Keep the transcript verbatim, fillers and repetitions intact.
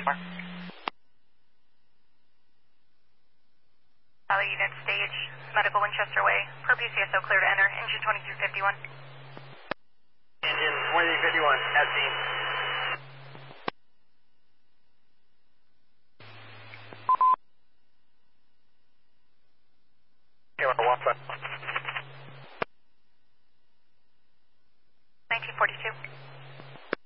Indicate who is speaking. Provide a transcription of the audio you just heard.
Speaker 1: four. Valley Unit Stage, Medical Winchester Way, per P C S O clear to enter, engine twenty-three fifty-one.
Speaker 2: Engine twenty-three fifty-one, at scene. Okay, one five.